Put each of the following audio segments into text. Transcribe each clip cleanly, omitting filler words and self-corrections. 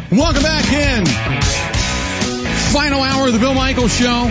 Welcome back in. Final hour of the Bill Michaels Show.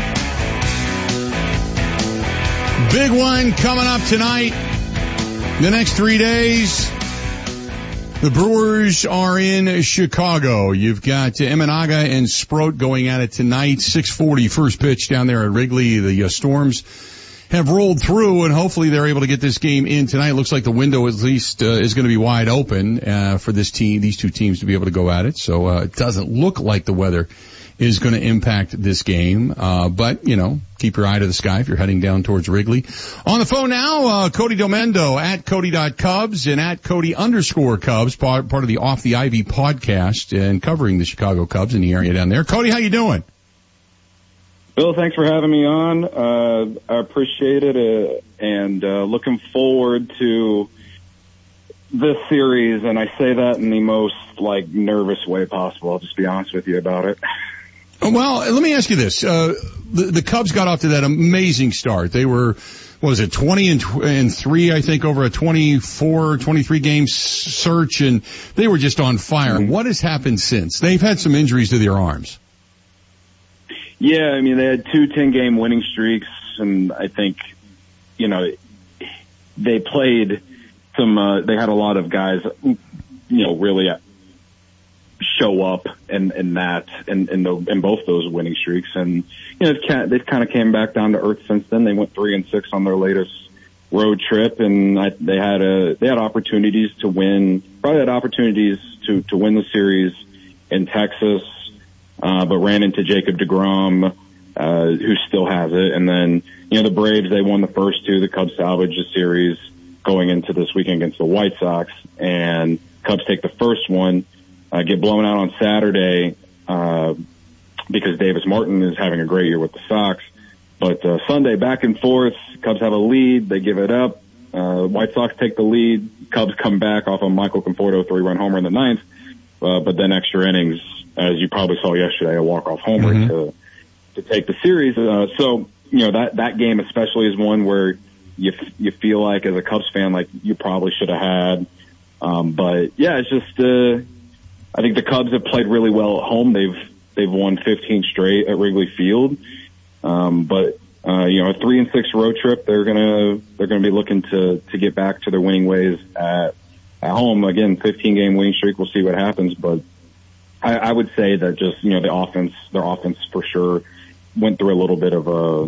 Big one coming up tonight. The next 3 days. The Brewers are in Chicago. You've got Imanaga and Sproat going at it tonight. 6:40 first pitch down there at Wrigley. The Storms have rolled through, and hopefully they're able to get this game in tonight. It looks like the window at least is going to be wide open for these two teams to be able to go at it. So it doesn't look like the weather is going to impact this game. But, keep your eye to the sky if you're heading down towards Wrigley. On the phone now, Cody Domendo at Cody.Cubs and at Cody_Cubs, part of the Off the Ivy podcast and covering the Chicago Cubs in the area down there. Cody, how you doing? Bill, thanks for having me on. I appreciate it, and looking forward to this series, and I say that in the most, nervous way possible. I'll just be honest with you about it. Well, let me ask you this. The Cubs got off to that amazing start. They were, 20-3, I think, over a 23 game search, and they were just on fire. Mm-hmm. What has happened since? They've had some injuries to their arms. Yeah, I mean, they had 2 10-game winning streaks, and I think, they played they had a lot of guys, really show up in both those winning streaks, and they've kind of came back down to earth since then. They went 3-6 on their latest road trip, and they had opportunities to win. Probably had opportunities to win the series in Texas, but ran into Jacob deGrom, who still has it. And then the Braves, they won the first 2. The Cubs salvaged the series going into this weekend against the White Sox, and Cubs take the first one. Get blown out on Saturday because Davis Martin is having a great year with the Sox. But Sunday, back and forth, Cubs have a lead. They give it up. White Sox take the lead. Cubs come back off a Michael Conforto 3-run homer in the 9th. But then extra innings, as you probably saw yesterday, a walk-off homer to take the series. So that game especially is one where you feel like, as a Cubs fan, like you probably should have had. But yeah, it's just I think the Cubs have played really well at home. They've won 15 straight at Wrigley Field. But a 3-6 road trip, they're gonna be looking to get back to their winning ways at home. Again, 15-game winning streak. We'll see what happens, but I would say that just their offense for sure went through a little bit of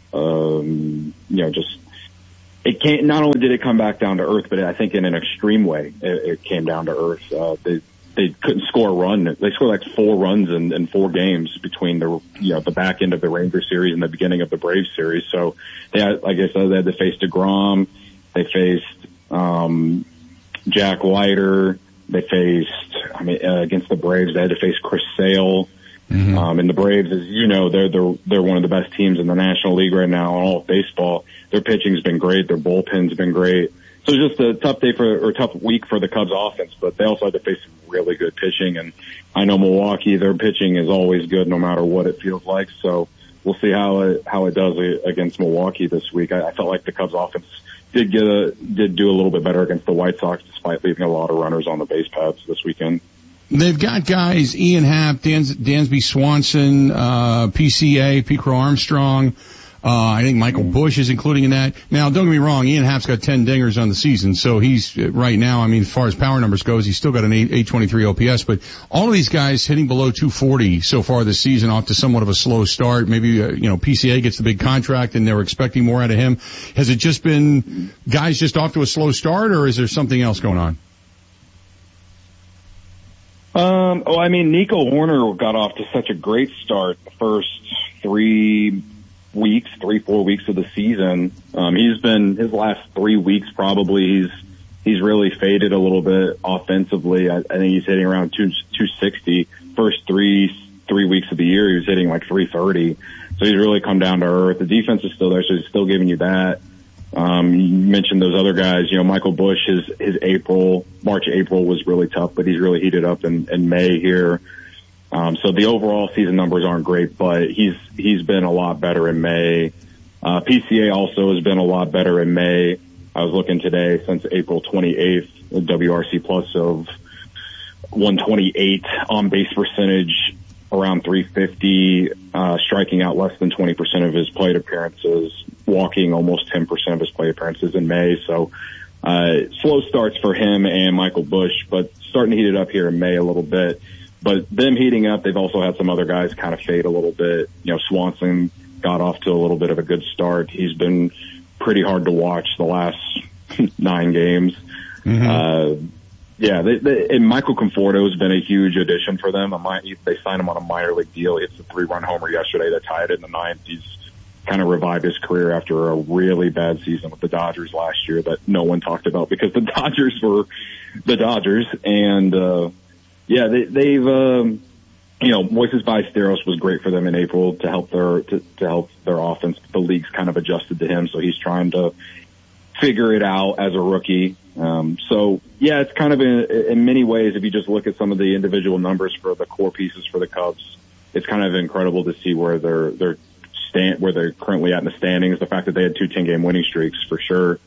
it can't. Not only did it come back down to earth, but I think in an extreme way it came down to earth. They couldn't score a run. They scored 4 runs in 4 games between the back end of the Rangers series and the beginning of the Braves series. So they had, like I said, they had to face deGrom. They faced Jack Leiter. They faced, against the Braves, they had to face Chris Sale. Mm-hmm. And the Braves, as you know, they're one of the best teams in the National League right now in all of baseball. Their pitching's been great. Their bullpen's been great. So just a tough week for the Cubs offense, but they also had to face some really good pitching. And I know Milwaukee, their pitching is always good no matter what it feels like. So we'll see how it does against Milwaukee this week. I felt like the Cubs offense did do a little bit better against the White Sox, despite leaving a lot of runners on the base paths this weekend. They've got guys, Ian Happ, Dansby Swanson, PCA, Pete Crow Armstrong. I think Michael Busch is including in that. Now, don't get me wrong, Ian Happ's got 10 dingers on the season, so he's right now, as far as power numbers goes, he's still got an 823 OPS, but all of these guys hitting below 240 so far this season, off to somewhat of a slow start. Maybe, PCA gets the big contract and they were expecting more out of him. Has it just been guys just off to a slow start, or is there something else going on? Nico Horner got off to such a great start the first 3-4 weeks of the season. He's been, his last 3 weeks probably, he's really faded a little bit offensively. I think he's hitting around 260. First three weeks of the year, he was hitting 330. So he's really come down to earth. The defense is still there, so he's still giving you that. You mentioned those other guys, Michael Busch, his March, April was really tough, but he's really heated up in May here. So the overall season numbers aren't great, but he's been a lot better in May. PCA also has been a lot better in May. I was looking today, since April 28th, the WRC plus of 128 on base percentage, around 350, striking out less than 20% of his plate appearances, walking almost 10% of his plate appearances in May. So, slow starts for him and Michael Busch, but starting to heat it up here in May a little bit. But them heating up, they've also had some other guys kind of fade a little bit. You know, Swanson got off to a little bit of a good start. He's been pretty hard to watch the last 9 games. Mm-hmm. And Michael Conforto has been a huge addition for them. They signed him on a minor league deal. He hits a 3-run homer yesterday that tied it in the 9th. He's kind of revived his career after a really bad season with the Dodgers last year that no one talked about because the Dodgers were the Dodgers. And, they've, Moises Ballesteros was great for them in April to help their offense. The league's kind of adjusted to him, so he's trying to figure it out as a rookie. It's kind of in many ways, if you just look at some of the individual numbers for the core pieces for the Cubs, it's kind of incredible to see where they're currently at in the standings. The fact that they had 2 10-game winning streaks for sure.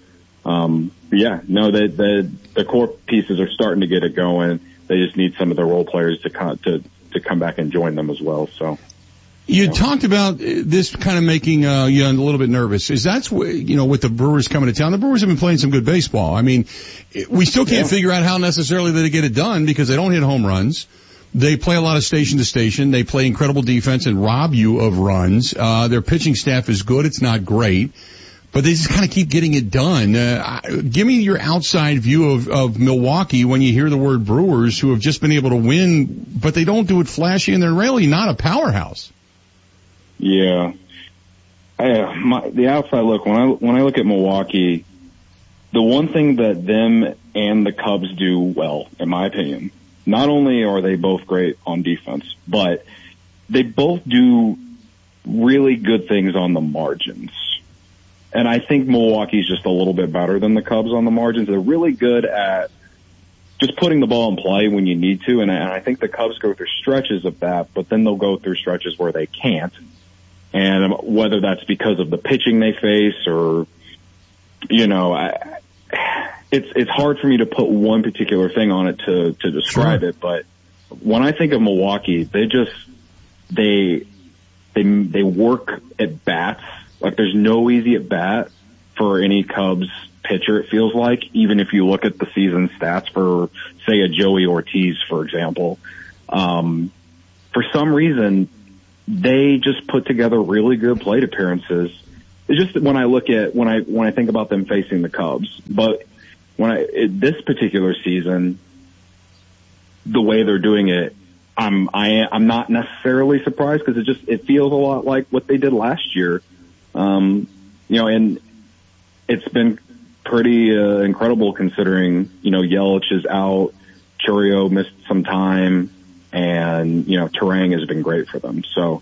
The core pieces are starting to get it going. They just need some of the role players to come back and join them as well. So. You talked about this kind of making you a little bit nervous. Is that's with the Brewers coming to town? The Brewers have been playing some good baseball. I mean, we still can't figure out how necessarily they get it done because they don't hit home runs. They play a lot of station to station. They play incredible defense and rob you of runs. Their pitching staff is good. It's not great, but they just kind of keep getting it done. Give me your outside view of Milwaukee when you hear the word Brewers, who have just been able to win, but they don't do it flashy and they're really not a powerhouse. Yeah. The outside look, when I look at Milwaukee, the one thing that them and the Cubs do well, in my opinion, not only are they both great on defense, but they both do really good things on the margins. And I think Milwaukee's just a little bit better than the Cubs on the margins. They're really good at just putting the ball in play when you need to. And I think the Cubs go through stretches of that, but then they'll go through stretches where they can't. And whether that's because of the pitching they face or, it's hard for me to put one particular thing on it to describe it. But when I think of Milwaukee, they work at bats. Like there's no easy at bat for any Cubs pitcher, it feels like, even if you look at the season stats for, say, a Joey Ortiz, for example. For some reason, they just put together really good plate appearances. It's just when I think about them facing the Cubs, but this particular season, the way they're doing it, I'm not necessarily surprised because it feels a lot like what they did last year. And it's been pretty incredible considering, Yelich is out, Chourio missed some time, and, Turang has been great for them. So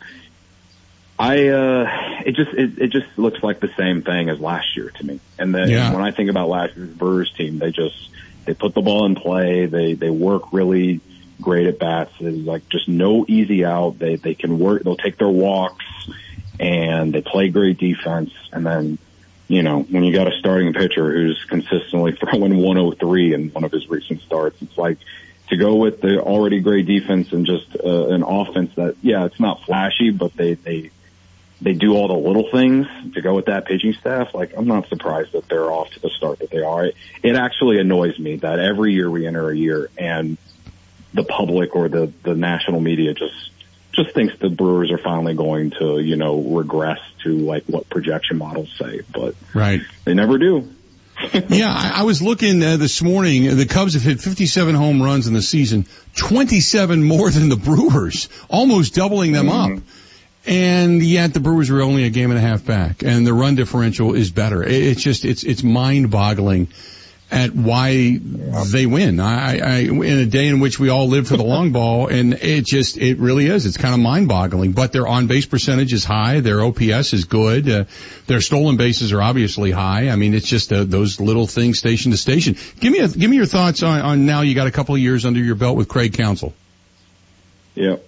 it just looks like the same thing as last year to me. And then when I think about last year's Brewers team, they put the ball in play. They work really great at bats. There's like just no easy out. They can work. They'll take their walks and they play great defense. And then, when you got a starting pitcher who's consistently throwing 103 in one of his recent starts, it's like, to go with the already great defense and just an offense that, it's not flashy, but they do all the little things to go with that pitching staff. Like, I'm not surprised that they're off to the start that they are. It actually annoys me that every year we enter a year and the public or the national media just thinks the Brewers are finally going to, regress to like what projection models say, but they never do. I was looking this morning. The Cubs have hit 57 home runs in the season, 27 more than the Brewers, almost doubling them up. And yet the Brewers are only a game and a half back, and the run differential is better. It's mind-boggling at why they win. I in a day in which we all live for the long ball, and it really is. It's kind of mind-boggling. But their on-base percentage is high. Their OPS is good. Their stolen bases are obviously high. I mean, it's just those little things station to station. Give me your thoughts on now you got a couple of years under your belt with Craig Counsell. Yeah.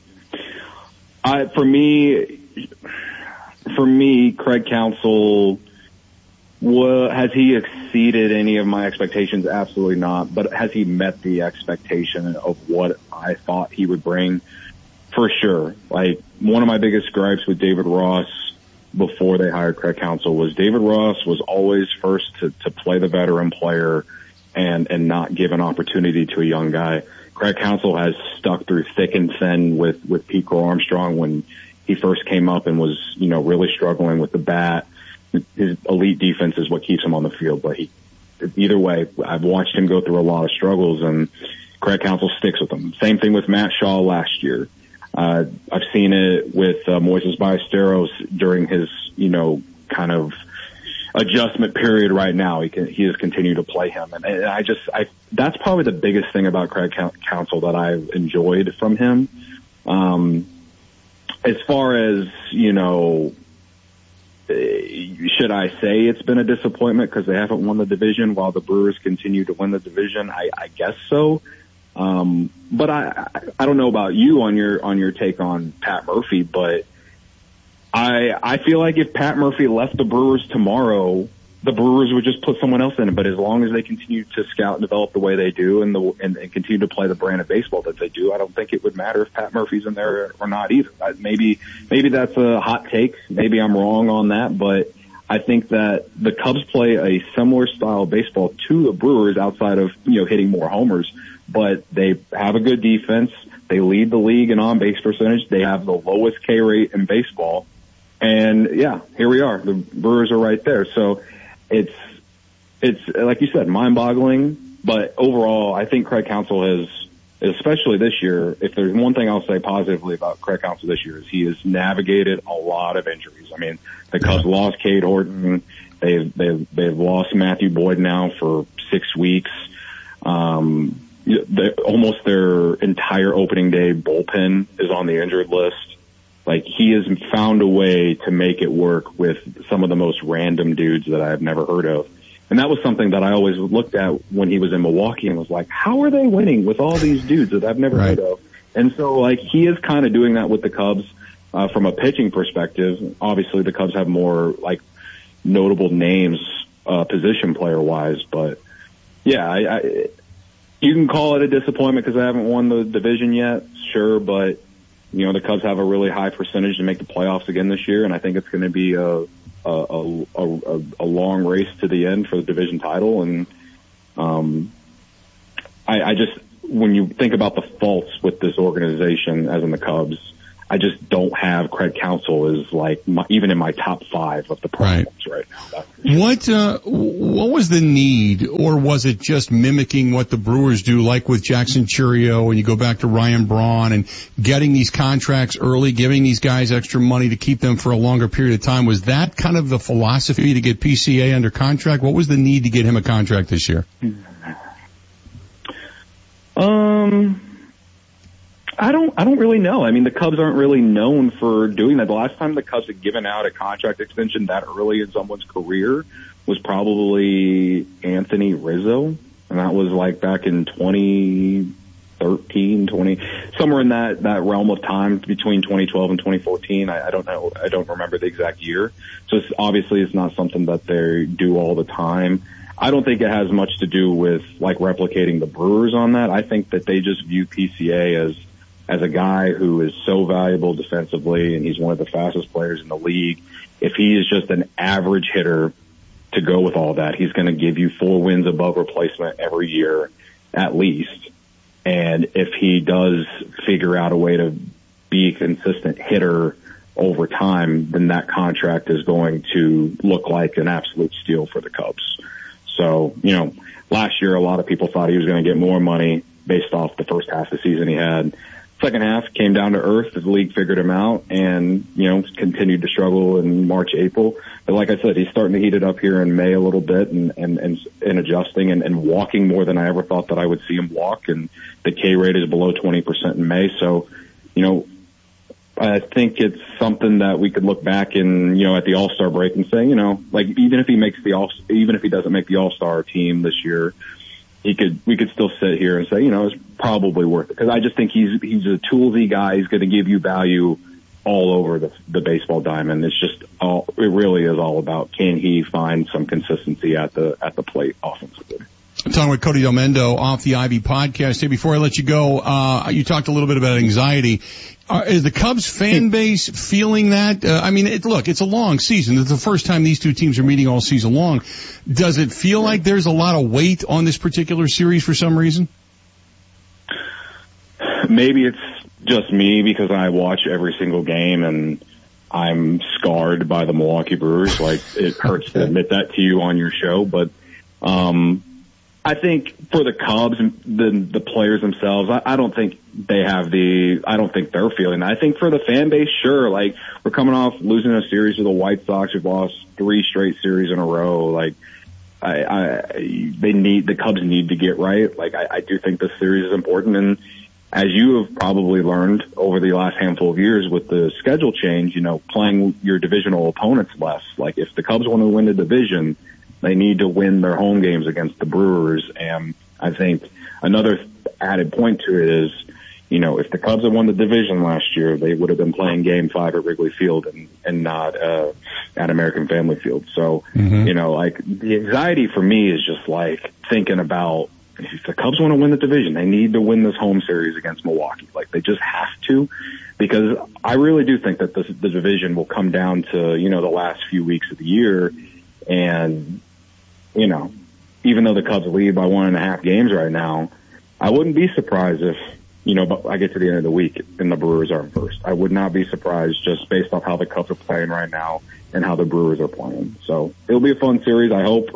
For me, Craig Counsell Well, has he exceeded any of my expectations? Absolutely not. But has he met the expectation of what I thought he would bring? For sure. Like, one of my biggest gripes with David Ross before they hired Craig Counsell was David Ross was always first to play the veteran player and not give an opportunity to a young guy. Craig Counsell has stuck through thick and thin with Pete Crow Armstrong when he first came up and was, really struggling with the bat. His elite defense is what keeps him on the field, but either way, I've watched him go through a lot of struggles, and Craig Counsell sticks with him. Same thing with Matt Shaw last year. I've seen it with Moises Ballesteros during his, kind of adjustment period right now. He has continued to play him, and that's probably the biggest thing about Craig Counsell that I've enjoyed from him. As far as, should I say it's been a disappointment because they haven't won the division while the Brewers continue to win the division? I guess so. But I don't know about you on your take on Pat Murphy, but I feel like if Pat Murphy left the Brewers tomorrow, the Brewers would just put someone else in it. But as long as they continue to scout and develop the way they do and continue to play the brand of baseball that they do, I don't think it would matter if Pat Murphy's in there or not either. Maybe that's a hot take. Maybe I'm wrong on that, but I think that the Cubs play a similar style of baseball to the Brewers outside of, hitting more homers, but they have a good defense. They lead the league in on-base percentage. They have the lowest K rate in baseball. And yeah, here we are. The Brewers are right there. So it's like you said, mind-boggling, but overall, I think Craig Counsell has, especially this year, if there's one thing I'll say positively about Craig Counsell this year is he has navigated a lot of injuries. I mean, the Cubs lost Cade Horton. They've lost Matthew Boyd now for 6 weeks. Almost their entire opening day bullpen is on the injured list. Like, he has found a way to make it work with some of the most random dudes that I've never heard of. And that was something that I always looked at when he was in Milwaukee and was like, how are they winning with all these dudes that I've never heard of? And so, like, he is kind of doing that with the Cubs from a pitching perspective. Obviously, the Cubs have more, like, notable names position player-wise. But, yeah, you can call it a disappointment because they haven't won the division yet, sure, but the Cubs have a really high percentage to make the playoffs again this year, and I think it's going to be a long race to the end for the division title. And I just, when you think about the faults with this organization, as in the Cubs, I just don't have Craig Counsell as like even in my top 5 of the problems right now. What was the need, or was it just mimicking what the Brewers do, like with Jackson Churio, and you go back to Ryan Braun and getting these contracts early, giving these guys extra money to keep them for a longer period of time? Was that kind of the philosophy to get PCA under contract? What was the need to get him a contract this year? I don't really know. I mean, the Cubs aren't really known for doing that. The last time the Cubs had given out a contract extension that early in someone's career was probably Anthony Rizzo. And that was like back in 2013, somewhere in that realm of time between 2012 and 2014. I don't know. I don't remember the exact year. So obviously it's not something that they do all the time. I don't think it has much to do with like replicating the Brewers on that. I think that they just view PCA as a guy who is so valuable defensively, and he's one of the fastest players in the league. If he is just an average hitter to go with all that, he's going to give you 4 wins above replacement every year, at least. And if he does figure out a way to be a consistent hitter over time, then that contract is going to look like an absolute steal for the Cubs. So, last year a lot of people thought he was going to get more money based off the first half of the season he had. Second half came down to earth as the league figured him out and, continued to struggle in March, April. But like I said, he's starting to heat it up here in May a little bit and adjusting and walking more than I ever thought that I would see him walk. And the K rate is below 20% in May. So, I think it's something that we could look back and, at the All-Star break and say, like even if he doesn't make the All-Star team this year, we could still sit here and say, it's probably worth it. Cause I just think he's a toolsy guy. He's going to give you value all over the baseball diamond. It really is all about, can he find some consistency at the plate offensively. I'm talking with Cody Delmendo off the Ivy podcast. Hey, before I let you go, you talked a little bit about anxiety. Is the Cubs fan base feeling that? It's a long season. It's the first time these two teams are meeting all season long. Does it feel like there's a lot of weight on this particular series for some reason? Maybe it's just me because I watch every single game and I'm scarred by the Milwaukee Brewers. Like, it hurts to admit that to you on your show, but I think for the Cubs, the players themselves, I don't think they're feeling that. I think for the fan base, sure, like, we're coming off losing a series to the White Sox. We've lost 3 straight series in a row. Like, the Cubs need to get right. Like, I do think this series is important. And as you have probably learned over the last handful of years with the schedule change, playing your divisional opponents less. Like, if the Cubs want to win the division, they need to win their home games against the Brewers. And I think another added point to it is, if the Cubs had won the division last year, they would have been playing Game 5 at Wrigley Field and not at American Family Field. So, like, the anxiety for me is just like thinking about, if the Cubs want to win the division, they need to win this home series against Milwaukee. Like, they just have to, because I really do think that the division will come down to, the last few weeks of the year. And, even though the Cubs lead by 1.5 games right now, I wouldn't be surprised if, I get to the end of the week and the Brewers are first. I would not be surprised just based off how the Cubs are playing right now and how the Brewers are playing. So it'll be a fun series. I hope.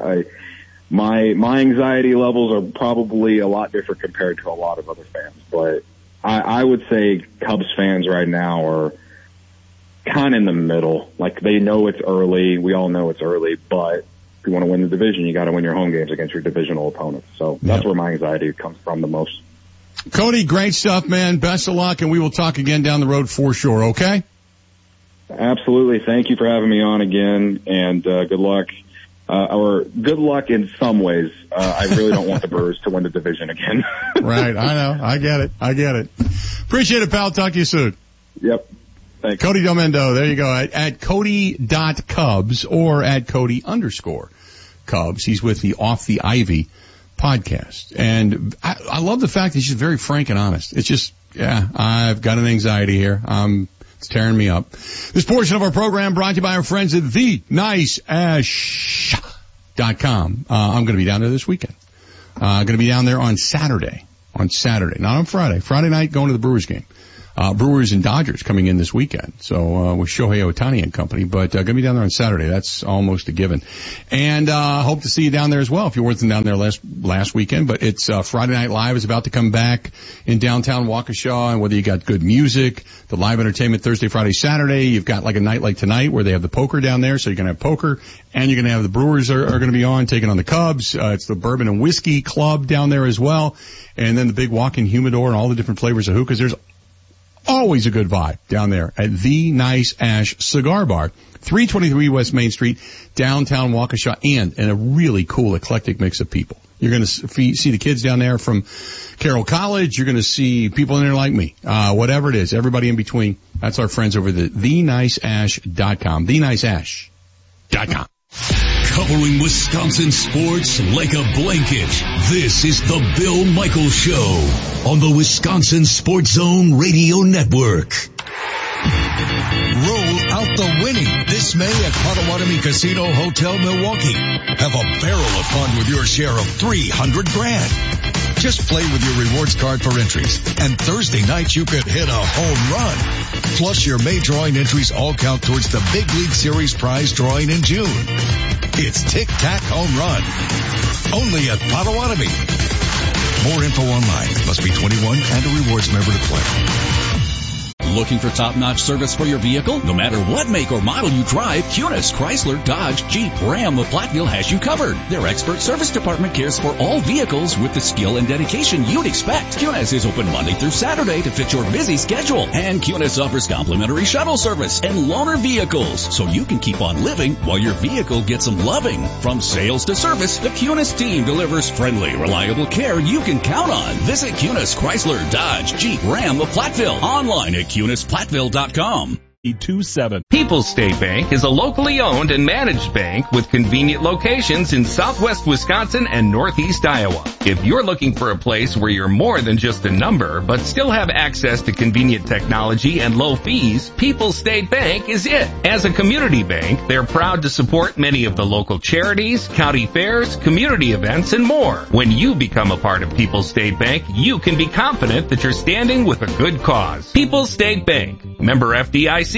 My anxiety levels are probably a lot different compared to a lot of other fans, but I would say Cubs fans right now are kind of in the middle. Like, they know it's early. We all know it's early, but if you want to win the division, you got to win your home games against your divisional opponents. So that's where my anxiety comes from the most. Cody, great stuff, man. Best of luck, and we will talk again down the road for sure, okay? Absolutely. Thank you for having me on again, and good luck. Good luck in some ways. I really don't want the Brewers to win the division again. Right. I know. I get it. Appreciate it, pal. Talk to you soon. Yep. Thanks. Cody Delmendo. There you go. At Cody.Cubs or at Cody_Cubs. He's with the Off the Ivy podcast. And I love the fact that he's just very frank and honest. It's just, I've got an anxiety here. It's tearing me up. This portion of our program brought to you by our friends at TheNiceAsh.com. I'm going to be down there this weekend. Going to be down there on Saturday, not on Friday. Friday night going to the Brewers game. Brewers and Dodgers coming in this weekend. So, with Shohei Ohtani and company, but, gonna be down there on Saturday. That's almost a given. And, hope to see you down there as well if you weren't down there last weekend. But it's, Friday Night Live is about to come back in downtown Waukesha, and whether you got good music, the live entertainment Thursday, Friday, Saturday, you've got like a night like tonight where they have the poker down there, so you're gonna have poker, and you're gonna have the Brewers are gonna be on, taking on the Cubs. It's the Bourbon and Whiskey Club down there as well. And then the big walk-in humidor and all the different flavors of hookahs. There's always a good vibe down there at The Nice Ash Cigar Bar, 323 West Main Street, downtown Waukesha, and a really cool eclectic mix of people. You're going to see the kids down there from Carroll College. You're going to see people in there like me. Whatever it is, everybody in between. That's our friends over at TheNiceAsh.com. TheNiceAsh.com. Covering Wisconsin sports like a blanket, this is the Bill Michaels Show on the Wisconsin Sports Zone Radio Network. Roll out the winning this May at Potawatomi Casino Hotel Milwaukee. Have a barrel of fun with your share of $300,000. Just play with your rewards card for entries, and Thursday night you could hit a home run. Plus, your May drawing entries all count towards the Big League Series prize drawing in June. It's Tic Tac Home Run, only at Potawatomi. More info online. Must be 21 and a rewards member to play. Looking for top-notch service for your vehicle? No matter what make or model you drive, Kunes, Chrysler, Dodge, Jeep, Ram, or Platteville has you covered. Their expert service department cares for all vehicles with the skill and dedication you'd expect. Kunes is open Monday through Saturday to fit your busy schedule. And Kunes offers complimentary shuttle service and loaner vehicles, so you can keep on living while your vehicle gets some loving. From sales to service, the Kunes team delivers friendly, reliable care you can count on. Visit Kunes, Chrysler, Dodge, Jeep, Ram, or Platteville online at Kunes CunisPlatteville.com. 27. People's State Bank is a locally owned and managed bank with convenient locations in southwest Wisconsin and northeast Iowa. If you're looking for a place where you're more than just a number, but still have access to convenient technology and low fees, People's State Bank is it. As a community bank, they're proud to support many of the local charities, county fairs, community events, and more. When you become a part of People's State Bank, you can be confident that you're standing with a good cause. People's State Bank, member FDIC.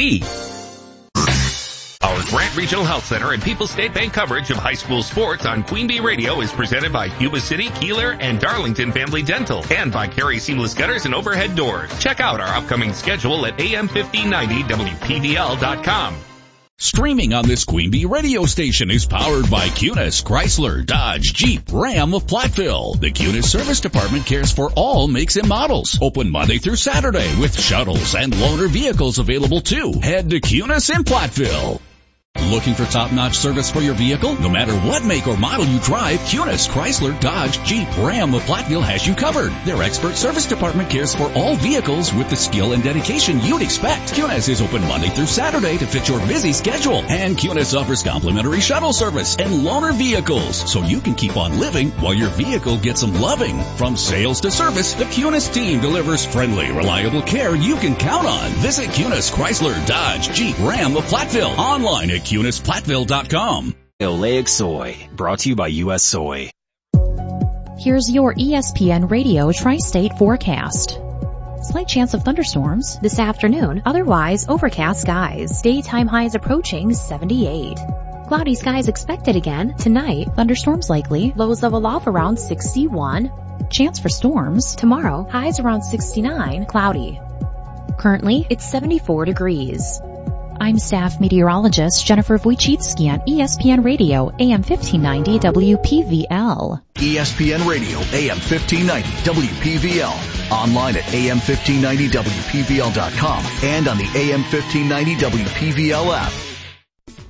Our Grant Regional Health Center and People's State Bank coverage of high school sports on Queen Bee Radio is presented by Cuba City, Keeler, and Darlington Family Dental, and by Carey Seamless Gutters and Overhead Doors. Check out our upcoming schedule at am1590wpvl.com. Streaming on this Queen Bee radio station is powered by Cunis, Chrysler, Dodge, Jeep, Ram of Platteville. The Cunis Service Department cares for all makes and models. Open Monday through Saturday with shuttles and loaner vehicles available too. Head to Cunis in Platteville. Looking for top-notch service for your vehicle? No matter what make or model you drive, Cunis, Chrysler, Dodge, Jeep, Ram of Platteville has you covered. Their expert service department cares for all vehicles with the skill and dedication you'd expect. Cunis is open Monday through Saturday to fit your busy schedule. And Cunis offers complimentary shuttle service and loaner vehicles, so you can keep on living while your vehicle gets some loving. From sales to service, the Cunis team delivers friendly, reliable care you can count on. Visit Cunis, Chrysler, Dodge, Jeep, Ram of Platteville. Online at CunisPlatteville.com. Oleic Soy, brought to you by U.S. Soy. Here's your ESPN Radio Tri-State forecast. Slight chance of thunderstorms this afternoon, otherwise overcast skies. Daytime highs approaching 78. Cloudy skies expected again tonight. Thunderstorms likely. Lows level off around 61. Chance for storms tomorrow. Highs around 69. Cloudy. Currently, it's 74 degrees. I'm staff meteorologist Jennifer Wojcicki on ESPN Radio, AM 1590 WPVL. ESPN Radio, AM 1590 WPVL. Online at AM1590WPVL.com and on the AM 1590 WPVL app.